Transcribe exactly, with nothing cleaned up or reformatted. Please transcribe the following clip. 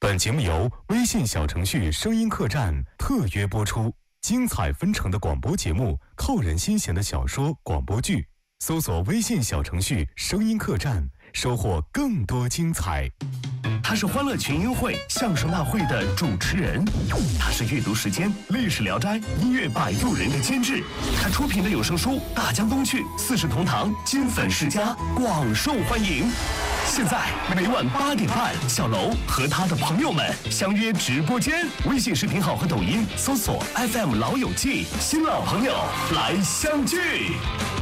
本节目由微信小程序声音客栈特约播出，精彩纷呈的广播节目，扣人心弦的小说、广播剧，搜索微信小程序声音客栈，收获更多精彩。 他是欢乐群英会相声大会的主持人，他是阅读时间、历史聊斋、音乐摆渡人的监制，他出品的有声书《大江东去》《四世同堂》金粉世家广受欢迎。现在每晚八点半，小楼和他的朋友们相约直播间，微信视频号和抖音搜索 F M 老友记，新老朋友来相聚。